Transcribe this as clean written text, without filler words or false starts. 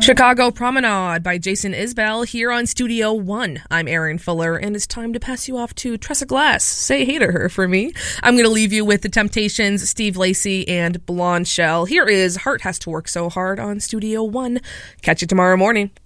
Chicago Promenade by Jason Isbell here on Studio One. I'm Aaron Fuller, and it's time to pass you off to Tressa Glass. Say hey to her for me. I'm going to leave you with The Temptations, Steve Lacy, and Blonde Shell. Here is Heart Has to Work So Hard on Studio One. Catch you tomorrow morning.